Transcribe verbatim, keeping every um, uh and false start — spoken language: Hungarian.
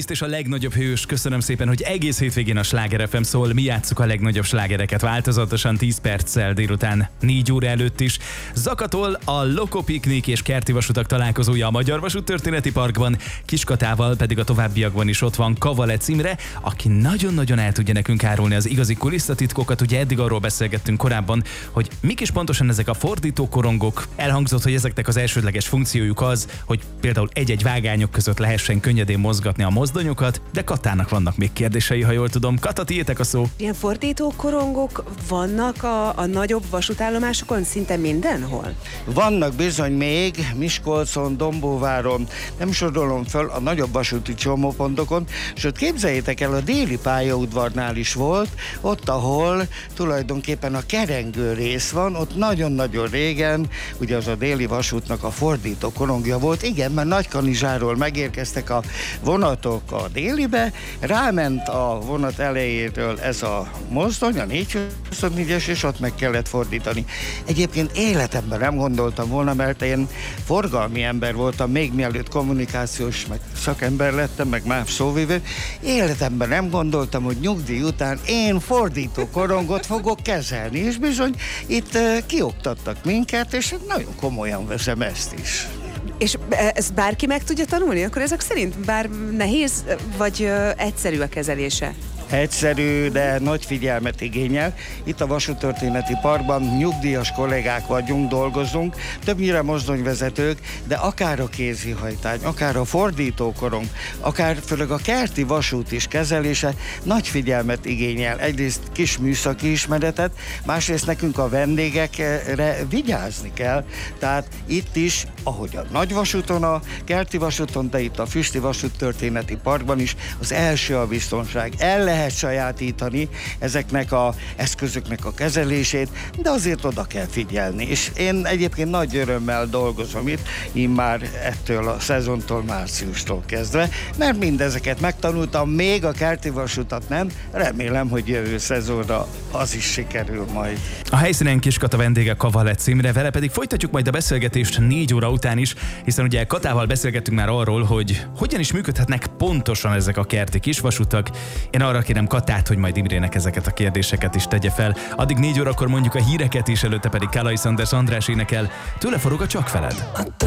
Beast és a legnagyobb hős. Köszönöm szépen, hogy egész hétvégén a Sláger ef em szól. Mi játsszuk a legnagyobb slágereket változatosan tíz perccel délután négy óra előtt is. Zakatol a Loko Piknik és Kerti Vasutak találkozója a Magyar Vasúttörténeti Parkban, Kiskatával pedig a továbbiakban is ott van Kavalec Imre, aki nagyon-nagyon el tudja nekünk árulni az igazi kulisszatitkokat. Ugye eddig arról beszélgettünk korábban, hogy mik is pontosan ezek a fordítókorongok. Elhangzott, hogy ezeknek az elsődleges funkciójuk az, hogy például egy-egy vágányok között lehessen könnyedén mozgatni a mozdonyokat, de Katának vannak még kérdései, ha jól tudom. Kata, tiétek a szó. Ilyen fordítókorongok vannak a, a nagyobb vasútállomásokon szinte mindenhol? Vannak bizony még Miskolcon, Dombóváron, nem sorolom föl, a nagyobb vasúti csomópontokon, sőt képzeljétek el, a déli pályaudvarnál is volt, ott, ahol tulajdonképpen a kerengő rész van, ott nagyon-nagyon régen, ugye az a déli vasútnak a fordító korongja volt, igen, mert Nagykanizsáról megérkeztek a vonatok a délibe, ráment a vonat elejéről ez a mozdony, a négyszázhuszonnégyes, és ott meg kellett fordítani. Egyébként életemben nem gondoltam volna, mert én forgalmi ember voltam, még mielőtt kommunikációs meg szakember lettem, meg más szóvivő. Életemben nem gondoltam, hogy nyugdíj után én fordító korongot fogok kezelni, és bizony itt uh, kioktattak minket, és nagyon komolyan veszem ezt is. És ezt bárki meg tudja tanulni? Akkor ezek szerint bár nehéz, vagy uh, egyszerű a kezelése? Egyszerű, de nagy figyelmet igényel. Itt a Vasúttörténeti Parkban nyugdíjas kollégák vagyunk, dolgozunk, többnyire mozdonyvezetők, de akár a kézihajtány, akár a fordítókorong, akár főleg a kerti vasút is kezelése nagy figyelmet igényel. Egyrészt kis műszaki ismeretet, másrészt nekünk a vendégekre vigyázni kell. Tehát itt is, ahogy a nagy vasúton, a kerti vasúton, de itt a Füsti Vasúttörténeti Parkban is az első a biztonság. El lehet sajátítani ezeknek az eszközöknek a kezelését, de azért oda kell figyelni. És én egyébként nagy örömmel dolgozom itt, immár ettől a szezontól, márciustól kezdve, mert mindezeket megtanultam, még a kerti vasutat nem, remélem, hogy jövő szezonra az is sikerül majd. A helyszínen Kiskata vendége Kavalec Imre, vele pedig folytatjuk majd a beszélgetést négy óra után is, hiszen ugye Katával beszélgettünk már arról, hogy hogyan is működhetnek pontosan ezek a kerti kisvasutak. Én arra kérem Katát, hogy majd Imrének ezeket a kérdéseket is tegye fel. Addig négy órakor mondjuk a híreket is, előtte pedig Kálai Sanders András énekel, tőle forog a Csak veled.